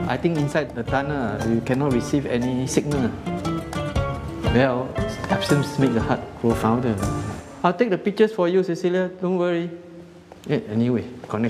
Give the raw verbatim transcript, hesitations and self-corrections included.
I think inside the tunnel you cannot receive any signal. Well, absence makes the heart grow fonder. I'll take the pictures for you, Cecilia. Don't worry. Yeah, anyway, connection.